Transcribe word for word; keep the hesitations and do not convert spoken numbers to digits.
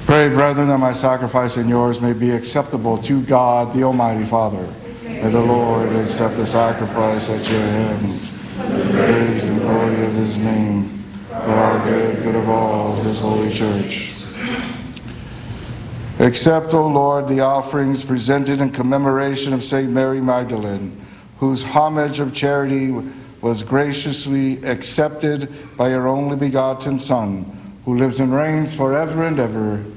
Pray, brethren, that my sacrifice and yours may be acceptable to God, the Almighty Father. May the Lord accept the sacrifice at your hands, the praise and glory of his name, for our good, good of all his holy church. Accept, O Lord, the offerings presented in commemoration of Saint Mary Magdalene, whose homage of charity was graciously accepted by your only begotten Son, who lives and reigns forever and ever